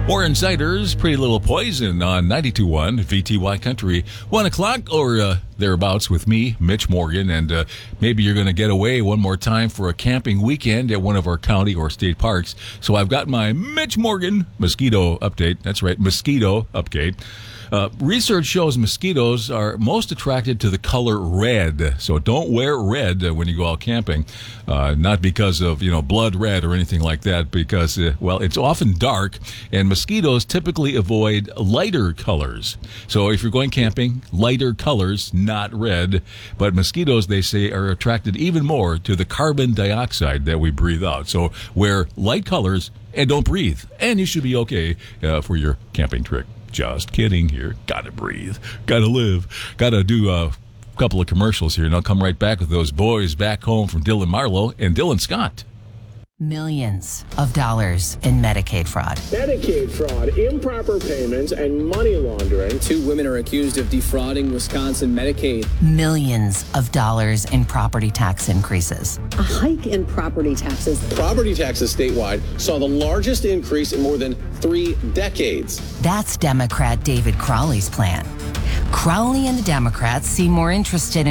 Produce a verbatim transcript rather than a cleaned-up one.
More Insiders, Pretty Little Poison on ninety-two point one V T Y Country. One o'clock or uh, thereabouts with me, Mitch Morgan, and uh, maybe you're going to get away one more time for a camping weekend at one of our county or state parks. So I've got my Mitch Morgan mosquito update. That's right, mosquito update. Uh, research shows mosquitoes are most attracted to the color red, so don't wear red uh, when you go out camping. Uh, not because of, you know, blood red or anything like that, because, uh, well, it's often dark, and mosquitoes typically avoid lighter colors. So if you're going camping, lighter colors, not red. But mosquitoes, they say, are attracted even more to the carbon dioxide that we breathe out. So wear light colors and don't breathe, and you should be okay uh, for your camping trip. Just kidding here. Gotta breathe. Gotta live. Gotta do a couple of commercials here, and I'll come right back with those boys back home from Dylan Marlowe and Dylan Scott. Millions of dollars in Medicaid fraud. Medicaid fraud, improper payments, and money laundering. Two women are accused of defrauding Wisconsin Medicaid. Millions of dollars in property tax increases. A hike in property taxes. Property taxes statewide saw the largest increase in more than three decades. That's Democrat David Crowley's plan. Crowley and the Democrats seem more interested in